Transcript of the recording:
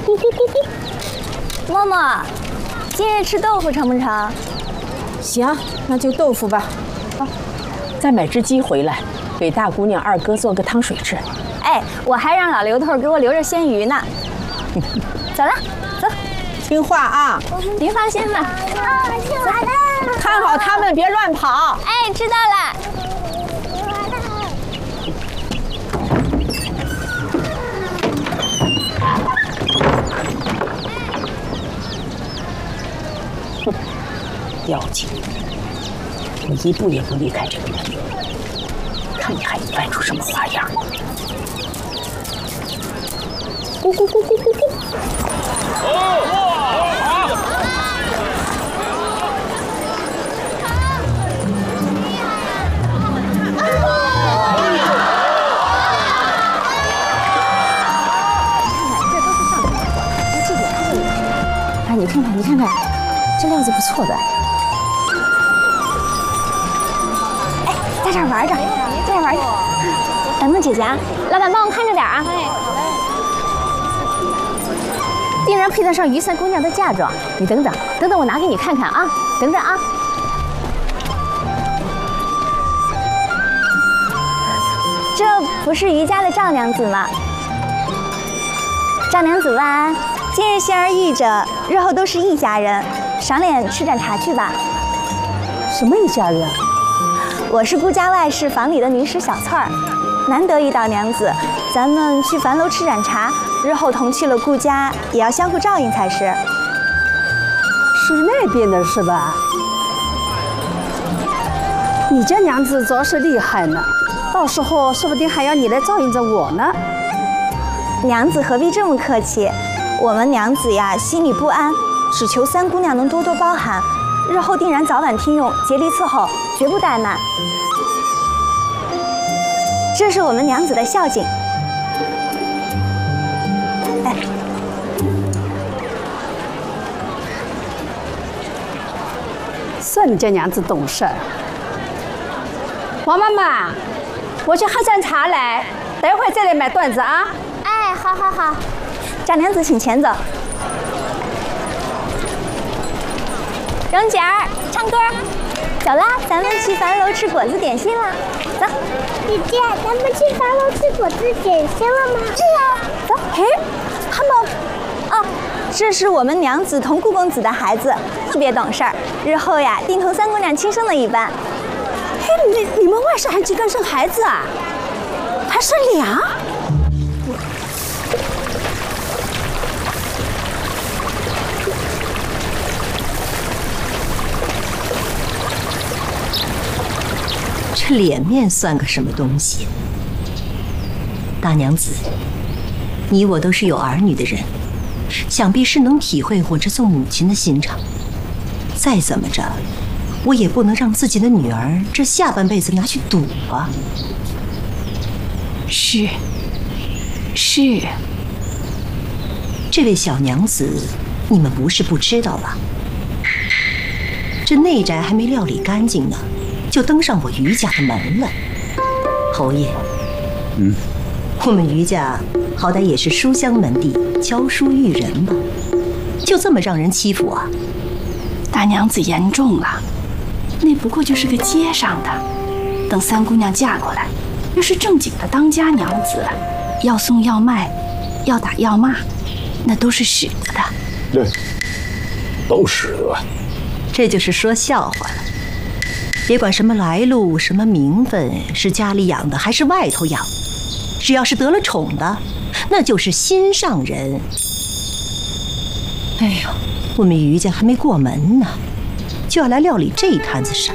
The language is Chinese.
咕咕咕咕。默默，今日吃豆腐成不成？ 行，那就豆腐吧。啊，再买只鸡回来，给大姑娘、二哥做个汤水吃。 哎，我还让老刘头给我留着鲜鱼呢。走了，走。 听话啊！ 您放心吧。 吃完了。 看好他们，别乱跑。 哎，知道了。 哼，妖精！我一步也不离开这个门，看你还能玩出什么花样！咕咕咕咕咕咕！ 你看看，你看看，这料子不错的。哎，在这儿玩着，在这儿玩着。等等，姐姐啊，老板帮我看着点啊。哎，好嘞。定然配得上于三姑娘的嫁妆，你等等，等等，我拿给你看看啊，等等啊。这不是于家的赵娘子吗？赵娘子万安。今日幸而遇着，日后都是一家人，赏脸吃盏茶去吧。 什么一家人？ 我是顾家外室房里的女使小翠儿，难得一到娘子，咱们去樊楼吃盏茶，日后同去了顾家，也要相互照应才是。 是那边的是吧？你家娘子着实厉害呢，到时候说不定还要你来照应着我呢。 娘子何必这么客气？我们娘子呀，心里不安，只求三姑娘能多多包涵，日后定然早晚听用，竭力伺候，绝不怠慢。这是我们娘子的孝敬。哎， 算你家娘子懂事儿。王妈妈，我去喝盏茶来，等一会儿再来买段子啊。 哎，好好好。赵娘子，请前走。蓉姐儿，唱歌。走啦，咱们去樊楼吃果子点心了。走。 姐姐，咱们去樊楼吃果子点心了吗？ 是啊。走。嘿，他们……哦，这是我们娘子同顾公子的孩子，特别懂事儿，日后呀，定同三姑娘亲生的一般。 嘿，你们外甥还几个生孩子啊？还生俩？ 这脸面算个什么东西？大娘子，你我都是有儿女的人，想必是能体会我这做母亲的心肠。再怎么着，我也不能让自己的女儿这下半辈子拿去赌啊。 是。 这位小娘子，你们不是不知道吧？这内宅还没料理干净呢，就登上我于家的门了。侯爷，我们于家好歹也是书香门第，教书育人吧，就这么让人欺负啊？ 大娘子言重了，那不过就是个街上的，等三姑娘嫁过来，要是正经的当家娘子，要送要卖，要打要骂，那都是使得的。 对，都使得。 这就是说笑话了。别管什么来路，什么名分，是家里养的还是外头养，只要是得了宠的，那就是心上人。哎呦，我们于家还没过门呢，就要来料理这摊子事。